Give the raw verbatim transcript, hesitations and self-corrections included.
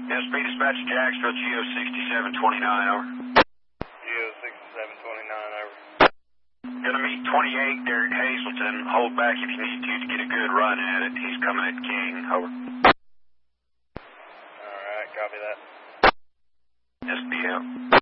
S P dispatch to Jacksonville, Geo sixty-seven twenty-nine, over. Geo sixty-seven twenty-nine, over. Gonna meet twenty-eight, Derek Hazelton. Hold back if you need to to get a good run at it. He's coming at King, over. Alright, copy that. S B M.